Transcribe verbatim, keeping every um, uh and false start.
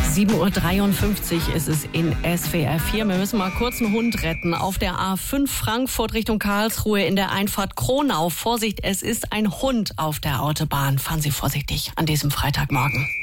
sieben Uhr dreiundfünfzig ist es in S W R vier. Wir müssen mal kurz einen Hund retten. Auf der A fünf Frankfurt Richtung Karlsruhe in der Einfahrt Kronau. Vorsicht, es ist ein Hund auf der Autobahn. Fahren Sie vorsichtig an diesem Freitagmorgen.